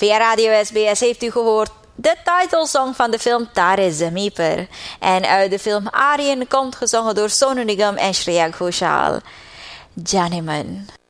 Via Radio SBS heeft u gehoord de titelsong van de film Tare Zami Per. En uit de film Aryan komt gezongen door Sonu Nigam en Shreya Ghoshal. Janeman.